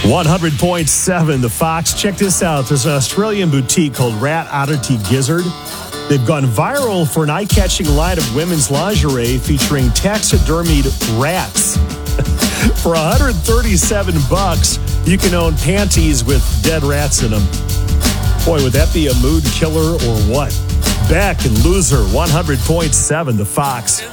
100.7 The Fox. Check this out. There's an Australian boutique called Rat Oddity Gizzard. They've gone viral for an eye-catching line of women's lingerie featuring taxidermied rats. For $137, you can own panties with dead rats in them. Boy, would that be a mood killer or what? Beck and Loser, 100.7 The Fox.